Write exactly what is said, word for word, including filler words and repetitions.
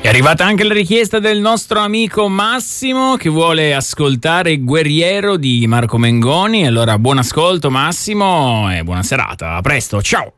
È arrivata anche la richiesta del nostro amico Massimo che vuole ascoltare Guerriero di Marco Mengoni. Allora buon ascolto Massimo e buona serata, a presto, ciao!